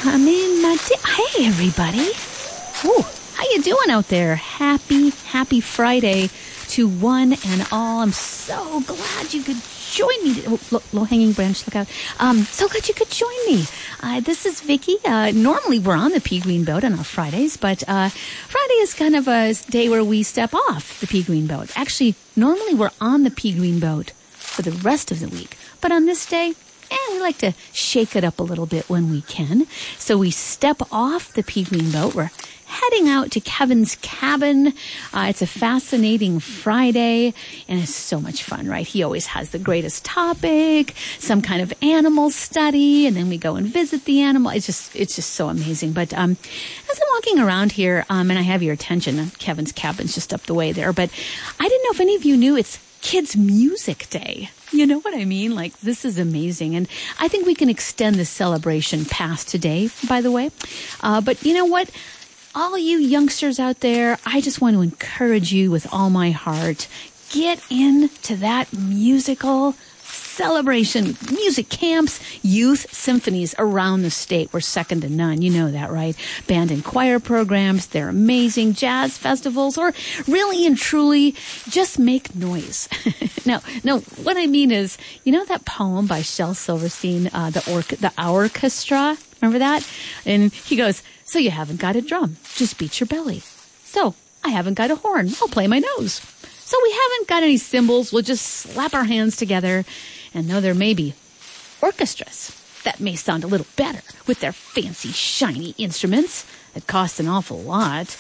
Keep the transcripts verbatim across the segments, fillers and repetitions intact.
come in, my di- Hey, everybody. Ooh, how you doing out there? Happy, happy Friday to one and all. I'm so glad you could join me. Oh, look, low-hanging branch, look out. Um, so glad you could join me. Uh, this is Vicky. Uh, normally we're on the Pea Green Boat on our Fridays, but uh, Friday is kind of a day where we step off the Pea Green Boat. Actually, normally we're on the Pea Green Boat for the rest of the week. But on this day, eh, we like to shake it up a little bit when we can. So we step off the Pea Green Boat. We're heading out to Kevin's cabin. Uh, it's a fascinating Friday, and it's so much fun, right? He always has the greatest topic, some kind of animal study, and then we go and visit the animal. It's just, it's just so amazing. But um, as I'm walking around here, um, and I have your attention, Kevin's cabin's just up the way there, but I didn't know if any of you knew it's Kids Music Day. You know what I mean? Like, this is amazing. And I think we can extend this celebration past today, by the way. Uh, but you know what? All you youngsters out there, I just want to encourage you with all my heart. Get into that musical celebration. Music camps, youth symphonies around the state. We're second to none. You know that, right? Band and choir programs. They're amazing. Jazz festivals, or really and truly just make noise. no, no, what I mean is, you know that poem by Shel Silverstein, uh, the, or- the Orchestra? Remember that? And he goes, so you haven't got a drum. Just beat your belly. So I haven't got a horn. I'll play my nose. So we haven't got any cymbals. We'll just slap our hands together. And though there may be orchestras that may sound a little better with their fancy, shiny instruments that cost an awful lot,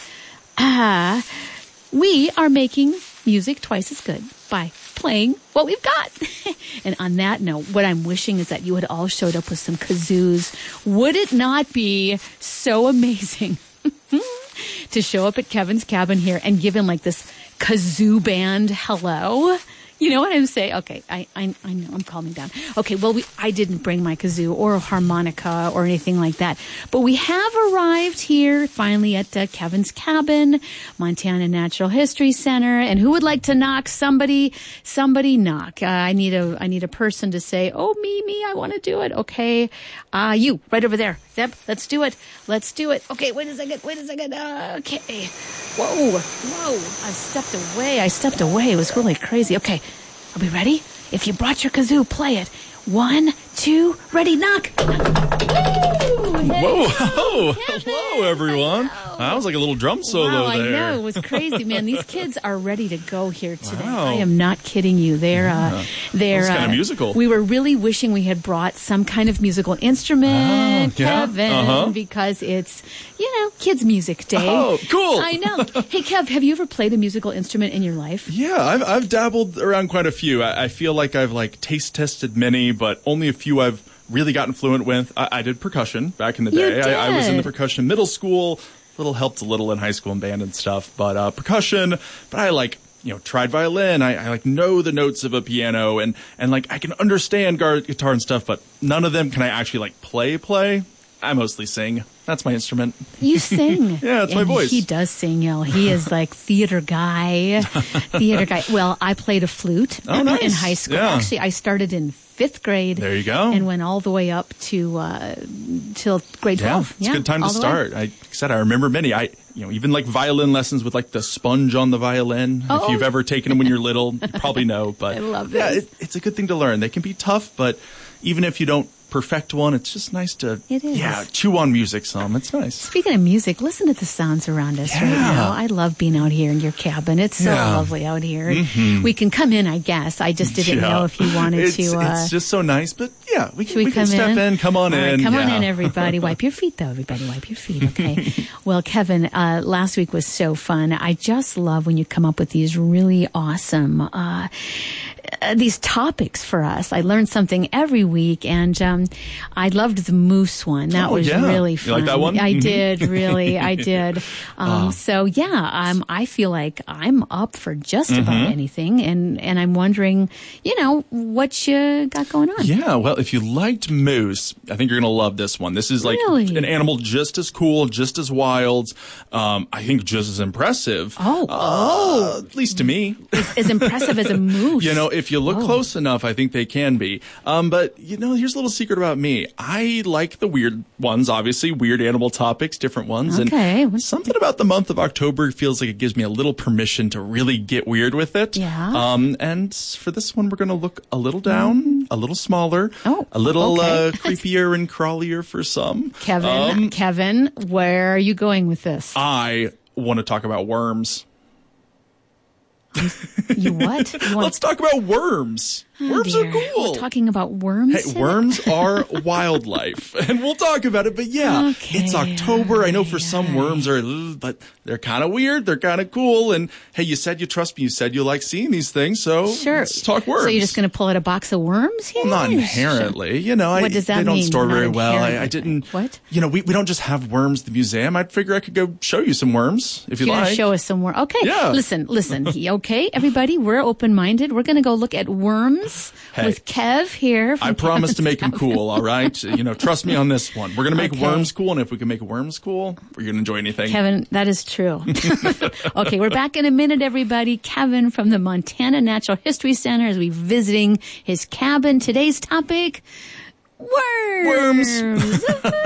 ah, we are making music twice as good by playing what we've got. And on that note, what I'm wishing is that you had all showed up with some kazoos. Would it not be so amazing to show up at Kevin's cabin here and give him like this kazoo band hello? You know what I'm saying? Okay, I, I I know, I'm calming down. Okay, well, we I didn't bring my kazoo or a harmonica or anything like that. But we have arrived here finally at uh, Kevin's cabin, Montana Natural History Center. And who would like to knock? Somebody, somebody knock. Uh, I need a I need a person to say, oh, me, me, I want to do it. Okay, uh, you, right over there. Yep, let's do it. Let's do it. Okay, wait a second, wait a second. Uh, okay. Whoa, whoa. I stepped away. I stepped away. It was really crazy. Okay. Are we ready? If you brought your kazoo, play it. One, two, ready, knock. Whoa, hello, hello, everyone. That was like a little drum solo wow, there. I know, it was crazy, man. These kids are ready to go here today. Wow. I am not kidding you. They're, yeah. uh, they're That's kind uh, of musical. We were really wishing we had brought some kind of musical instrument, oh, yeah. Kevin, uh-huh. because it's, you know, Kids Music Day. Oh, cool. I know. Hey, Kev, have you ever played a musical instrument in your life? Yeah, I've I've dabbled around quite a few. I, I feel like I've like taste tested many, but only a few I've really gotten fluent with. I, I did percussion back in the day. You did. I, I was in the percussion middle school. Little helped a little in high school and band and stuff, but uh, percussion. But I like you know tried violin. I, I like know the notes of a piano and and like I can understand gar- guitar and stuff, but none of them can I actually like play play. I mostly sing. That's my instrument. You sing. Yeah, it's my and voice. He does sing, y'all. He is like theater guy. Theater guy. Well, I played a flute oh, nice. in high school. Yeah. Actually, I started in fifth grade. There you go. And went all the way up to uh, till grade twelve. Yeah, it's yeah, a good time to all the start. way. I like I said, I remember many. I you know even like violin lessons with like the sponge on the violin. Oh. If you've ever taken them when you're little, you probably know. But I love yeah, this. it, it's a good thing to learn. They can be tough, but even if you don't perfect one, it's just nice to It is. yeah chew on music some. It's nice. Speaking of music, listen to the sounds around us right Yeah. now. I love being out here in your cabin. It's so Yeah. lovely out here. Mm-hmm. We can come in, I guess. I just didn't Yeah. know if you wanted it's, to. Uh, it's just so nice, but yeah, we Should can, we, we come can step in? in. Come on All right, in. come on yeah. in, everybody. Wipe your feet, though. Everybody, wipe your feet, okay? Well, Kevin, uh, last week was so fun. I just love when you come up with these really awesome uh, uh, these topics for us. I learned something every week, and um, I loved the moose one. That Oh, was yeah. really You fun. like that one? I Mhm. did, really. I did. Um, Oh. So, yeah, um, I feel like I'm up for just about Mhm. anything, and, and I'm wondering, you know, what you got going on. Yeah, well, if you liked moose, I think you're going to love this one. This is like Really? an animal just as cool, just as wild, um, I think just as impressive. Oh. Uh, at least to me. As impressive as a moose. You know, if if you look Oh. close enough, I think they can be. Um, but, you know, here's a little secret about me. I like the weird ones, obviously, weird animal topics, different ones. Okay. And something about the month of October feels like it gives me a little permission to really get weird with it. Yeah. Um, and for this one, we're going to look a little down, a little smaller, Oh, a little okay. uh, creepier and crawlier for some. Kevin, Um, Kevin, where are you going with this? I want to talk about worms. You what? You want Let's talk about worms. Oh, Worms dear. are cool. We're talking about worms. Hey, today? worms are wildlife, and we'll talk about it. But yeah, Okay, it's October. I know for all some right. worms are, ugh, but they're kind of weird. They're kind of cool. And hey, you said you trust me. You said you like seeing these things. So Sure. let's talk worms. So you're just going to pull out a box of worms here? Well, not inherently. You know, I, What does that they don't mean, store not very well. I, I inherently? didn't. What? You know, we, we don't just have worms at the museum. I'd figure I could go show you some worms if you You're going like. to show us some worms. Okay. Yeah. Listen, listen. Okay, everybody, we're open-minded. We're going to go look at worms Hey. with Kev here. from I promise to Kevin's make them Cabin. cool, all right? You know, trust me on this one. We're going to make Okay. worms cool, and if we can make worms cool, we're going to enjoy anything. Kevin, that is true. Okay, we're back in a minute, everybody. Kevin from the Montana Natural History Center as we're visiting his cabin. Today's topic, worms. Worms.